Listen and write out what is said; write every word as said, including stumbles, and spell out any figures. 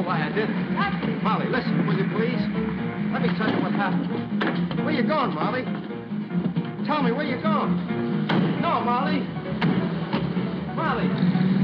why I did it. Molly, listen, will you please? Let me tell you what happened. Where you going, Molly? Tell me, where you going? No, Molly. Molly.